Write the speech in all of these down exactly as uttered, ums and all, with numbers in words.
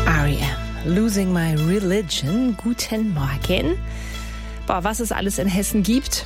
R E M, Losing My Religion. Guten Morgen. Boah, was es alles in Hessen gibt.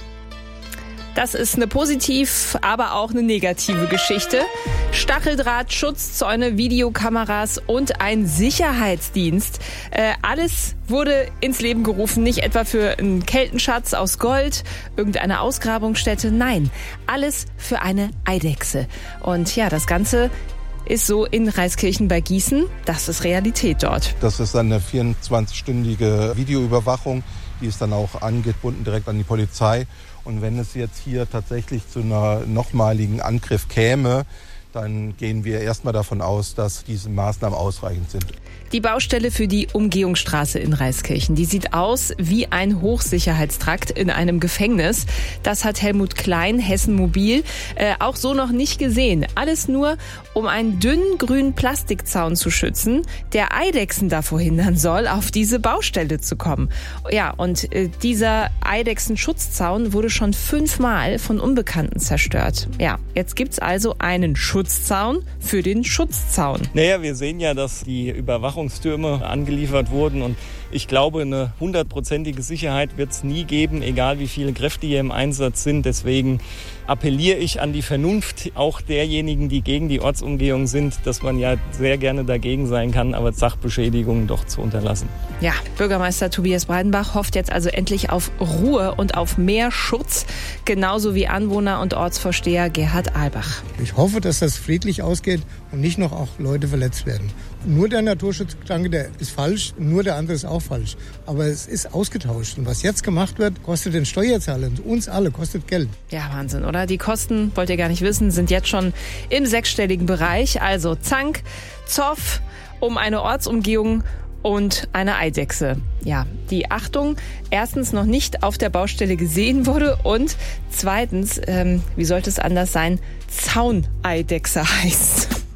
Das ist eine positiv, aber auch eine negative Geschichte. Stacheldraht, Schutzzäune, Videokameras und ein Sicherheitsdienst. Äh, alles wurde ins Leben gerufen, nicht etwa für einen Keltenschatz aus Gold, irgendeine Ausgrabungsstätte. Nein, alles für eine Eidechse. Und ja, das Ganze ist so in Reiskirchen bei Gießen. Das ist Realität dort. Das ist eine vierundzwanzigstündige Videoüberwachung. Die ist dann auch angebunden direkt an die Polizei. Und wenn es jetzt hier tatsächlich zu einer nochmaligen Angriff käme, dann gehen wir erstmal davon aus, dass diese Maßnahmen ausreichend sind. Die Baustelle für die Umgehungsstraße in Reiskirchen, die sieht aus wie ein Hochsicherheitstrakt in einem Gefängnis. Das hat Helmut Klein, Hessen Mobil, äh, auch so noch nicht gesehen. Alles nur, um einen dünnen grünen Plastikzaun zu schützen, der Eidechsen davor hindern soll, auf diese Baustelle zu kommen. Ja, und äh, dieser Eidechsenschutzzaun wurde schon fünfmal von Unbekannten zerstört. Ja, jetzt gibt's also einen Schutzzaun für den Schutzzaun. Naja, wir sehen ja, dass die Überwachungstürme angeliefert wurden und ich glaube, eine hundertprozentige Sicherheit wird es nie geben, egal wie viele Kräfte hier im Einsatz sind. Deswegen appelliere ich an die Vernunft auch derjenigen, die gegen die Ortsumgehung sind, dass man ja sehr gerne dagegen sein kann, aber Sachbeschädigungen doch zu unterlassen. Ja, Bürgermeister Tobias Breidenbach hofft jetzt also endlich auf Ruhe und auf mehr Schutz, genauso wie Anwohner und Ortsvorsteher Gerhard Ahlbach. Ich hoffe, dass das friedlich ausgeht und nicht noch auch Leute verletzt werden. Nur der Naturschutzgedanke, der ist falsch, nur der andere ist auch falsch. Aber es ist ausgetauscht. Und was jetzt gemacht wird, kostet den Steuerzahler und uns alle, kostet Geld. Ja, Wahnsinn, oder? Die Kosten, wollt ihr gar nicht wissen, sind jetzt schon im sechsstelligen Bereich. Also Zank, Zoff um eine Ortsumgehung und eine Eidechse. Ja, die Achtung erstens noch nicht auf der Baustelle gesehen wurde und zweitens, ähm, wie sollte es anders sein, Zauneidechse heißt.